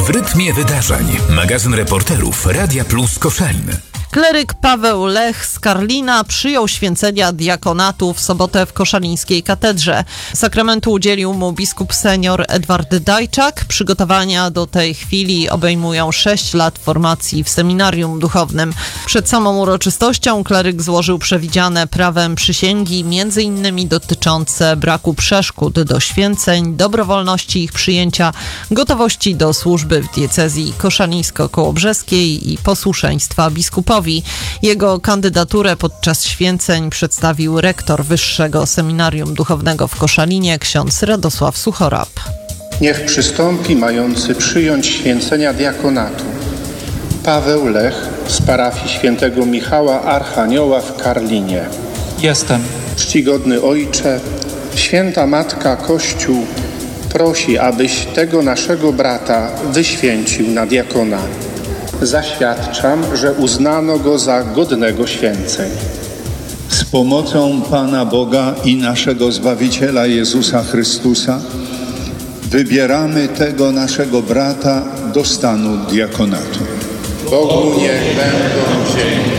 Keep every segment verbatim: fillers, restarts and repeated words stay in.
W rytmie wydarzeń. Magazyn reporterów Radia Plus Koszalin. Kleryk Paweł Lech z Karlina przyjął święcenia diakonatu w sobotę w koszalińskiej katedrze. Sakramentu udzielił mu biskup senior Edward Dajczak. Przygotowania do tej chwili obejmują sześć lat formacji w seminarium duchownym. Przed samą uroczystością kleryk złożył przewidziane prawem przysięgi, między innymi dotyczące braku przeszkód do święceń, dobrowolności ich przyjęcia, gotowości do służby w diecezji koszalińsko-kołobrzeskiej i posłuszeństwa biskupowi. Jego kandydaturę podczas święceń przedstawił rektor Wyższego Seminarium Duchownego w Koszalinie, ksiądz Radosław Suchorab. Niech przystąpi mający przyjąć święcenia diakonatu Paweł Lech z parafii świętego Michała Archanioła w Karlinie. Jestem. Czcigodny Ojcze, święta Matka Kościół prosi, abyś tego naszego brata wyświęcił na diakona. Zaświadczam, że uznano go za godnego święceń. Z pomocą Pana Boga i naszego Zbawiciela Jezusa Chrystusa wybieramy tego naszego brata do stanu diakonatu. Bogu niech będą dzięki.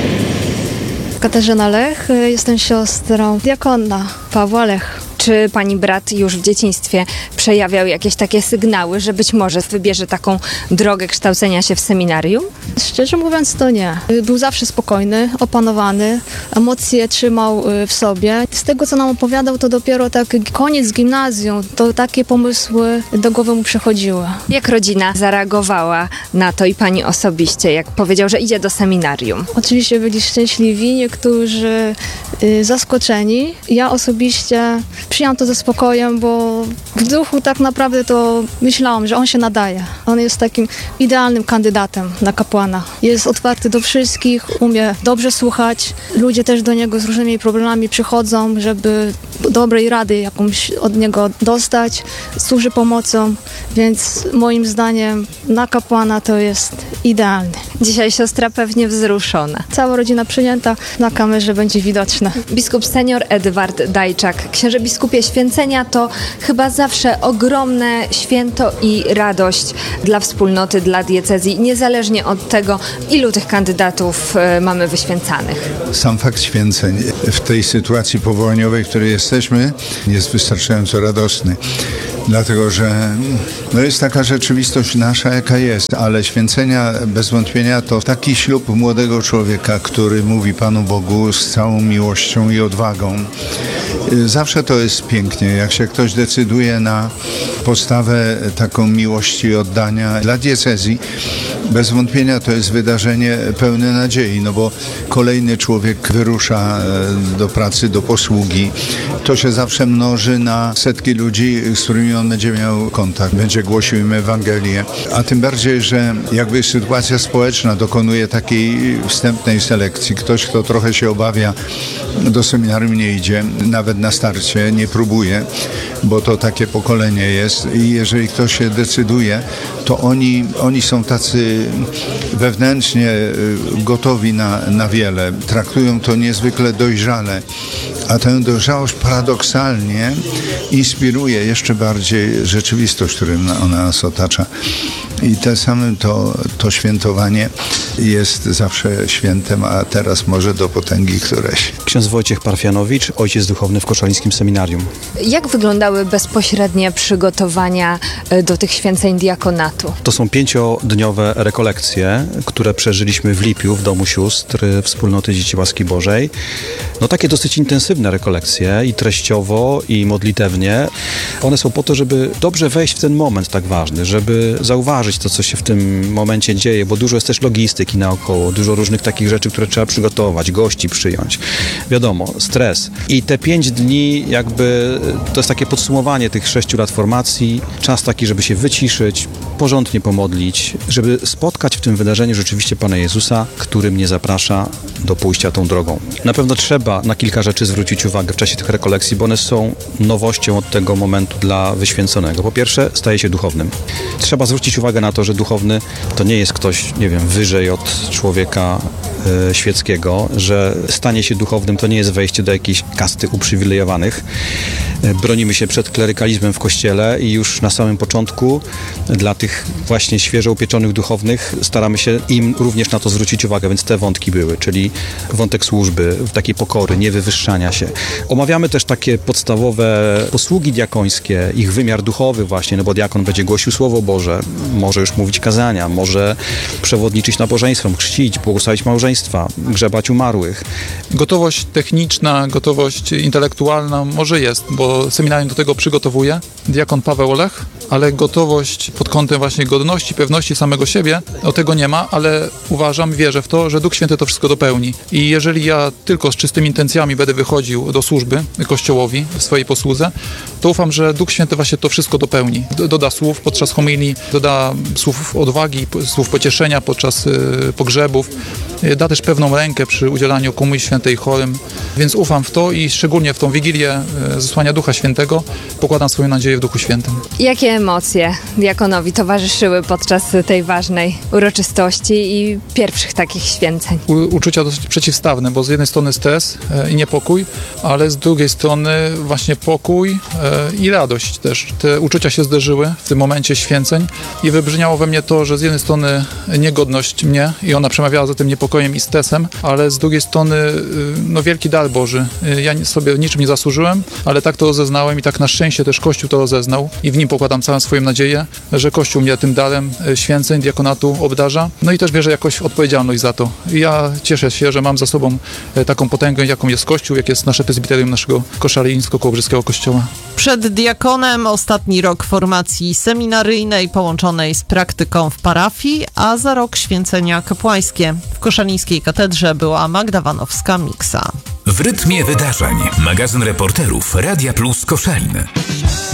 Katarzyna Lech, jestem siostrą diakona Pawła Lech. Czy pani brat już w dzieciństwie przejawiał jakieś takie sygnały, że być może wybierze taką drogę kształcenia się w seminarium? Szczerze mówiąc to nie. Był zawsze spokojny, opanowany, emocje trzymał w sobie. Z tego, co nam opowiadał, to dopiero tak koniec gimnazjum, to takie pomysły do głowy mu przychodziły. Jak rodzina zareagowała na to i pani osobiście, jak powiedział, że idzie do seminarium? Oczywiście byli szczęśliwi, niektórzy y, zaskoczeni. Ja osobiście przyjęłam to ze spokojem, bo w duchu tak naprawdę to myślałam, że on się nadaje. On jest takim idealnym kandydatem na kapłana. Jest otwarty do wszystkich, umie dobrze słuchać. Ludzie też do niego z różnymi problemami przychodzą, żeby dobrej rady jakąś od niego dostać. Służy pomocą, więc moim zdaniem na kapłana to jest idealny. Dzisiaj siostra pewnie wzruszona. Cała rodzina przyjęta, na kamerze będzie widoczna. Biskup senior Edward Dajczak. Księże biskupie, święcenia to chyba zawsze ogromne święto i radość dla wspólnoty, dla diecezji, niezależnie od tego, ilu tych kandydatów mamy wyświęcanych. Sam fakt święceń w tej sytuacji powołaniowej, w której jesteśmy, jest wystarczająco radosny. Dlatego, że no jest taka rzeczywistość nasza, jaka jest, ale święcenia bez wątpienia to taki ślub młodego człowieka, który mówi Panu Bogu z całą miłością i odwagą. Zawsze to jest pięknie, jak się ktoś decyduje na postawę taką miłości i oddania dla diecezji. Bez wątpienia to jest wydarzenie pełne nadziei, no bo kolejny człowiek wyrusza do pracy, do posługi. To się zawsze mnoży na setki ludzi, z którymi on będzie miał kontakt, będzie głosił im Ewangelię. A tym bardziej, że jakby sytuacja społeczna dokonuje takiej wstępnej selekcji. Ktoś, kto trochę się obawia, do seminarium nie idzie, nawet na starcie nie próbuje, bo to takie pokolenie jest i jeżeli ktoś się decyduje, to oni, oni są tacy wewnętrznie gotowi na, na wiele. Traktują to niezwykle dojrzale, a tę dojrzałość paradoksalnie inspiruje jeszcze bardziej rzeczywistość, którym ona nas otacza. I te same to, to świętowanie jest zawsze świętem, a teraz może do potęgi któreś. Ksiądz Wojciech Parfianowicz, ojciec duchowny w Koszalińskim Seminarium. Jak wyglądały bezpośrednie przygotowania do tych święceń diakonatu? To są pięciodniowe rekolekcje, które przeżyliśmy w Lipiu, w Domu Sióstr Wspólnoty Dzieci Łaski Bożej. No takie dosyć intensywne rekolekcje i treściowo, i modlitewnie. One są po to, żeby dobrze wejść w ten moment tak ważny, żeby zauważyć to, co się w tym momencie dzieje, bo dużo jest też logistyki naokoło, dużo różnych takich rzeczy, które trzeba przygotować, gości przyjąć. Wiadomo, stres. I te pięć dni jakby to jest takie podsumowanie tych sześciu lat formacji. Czas taki, żeby się wyciszyć, porządnie pomodlić, żeby spotkać w tym wydarzeniu rzeczywiście Pana Jezusa, który mnie zaprasza do pójścia tą drogą. Na pewno trzeba na kilka rzeczy zwrócić uwagę w czasie tych rekolekcji, bo one są nowością od tego momentu dla wyświęconego. Po pierwsze, staje się duchownym. Trzeba zwrócić uwagę na to, że duchowny to nie jest ktoś, nie wiem, wyżej od człowieka e, świeckiego, że stanie się duchownym to nie jest wejście do jakiejś kasty uprzywilejowanych. E, bronimy się przed klerykalizmem w Kościele i już na samym początku dla tych właśnie świeżo upieczonych duchownych staramy się im również na to zwrócić uwagę, więc te wątki były, czyli wątek służby, takiej pokory, niewywyższania się. Omawiamy też takie podstawowe posługi diakońskie, ich wymiar duchowy właśnie, no bo diakon będzie głosił Słowo Boże, może już mówić kazania, może przewodniczyć nabożeństwom, chrzcić, błogosławić małżeństwa, grzebać umarłych. Gotowość techniczna, gotowość intelektualna może jest, bo seminarium do tego przygotowuje diakon Paweł Olech, ale gotowość pod kątem właśnie godności, pewności samego siebie, o tego nie ma, ale uważam, wierzę w to, że Duch Święty to wszystko dopełni. I jeżeli ja tylko z czystymi intencjami będę wychodził do służby Kościołowi w swojej posłudze, to ufam, że Duch Święty właśnie to wszystko dopełni. Doda słów podczas homilii, doda słów odwagi, słów pocieszenia podczas y, pogrzebów, y, da też pewną rękę przy udzielaniu komunii świętej chorym, więc ufam w to i szczególnie w tą Wigilię y, zesłania Ducha Świętego pokładam swoją nadzieję w Duchu Świętym. Jakie emocje diakonowi towarzyszyły podczas tej ważnej uroczystości i pierwszych takich święceń? U, uczucia dosyć przeciwstawne, bo z jednej strony stres e, i niepokój, ale z drugiej strony właśnie pokój e, i radość też. Te uczucia się zderzyły w tym momencie święceń i wybrzmiało we mnie to, że z jednej strony niegodność mnie i ona przemawiała za tym niepokojem i stresem, ale z drugiej strony no, wielki dar Boży. Ja sobie niczym nie zasłużyłem, ale tak to rozeznałem i tak na szczęście też Kościół to rozeznał i w nim pokładam całą swoją nadzieję, że Kościół mnie tym darem święceń, diakonatu obdarza. No i też bierze jakoś odpowiedzialność za to. I ja cieszę się, że mam za sobą taką potęgę, jaką jest Kościół, jak jest nasze prezbiterium naszego koszalińsko-kołobrzyskiego kościoła. Przed diakonem ostatni rok formacji seminaryjnej połączonej z praktyką w parafii, a za rok święcenia kapłańskie. W Koszalińskiej katedrze była Magda Wanowska-Miksa. W rytmie wydarzeń. Magazyn reporterów Radia Plus Koszalin.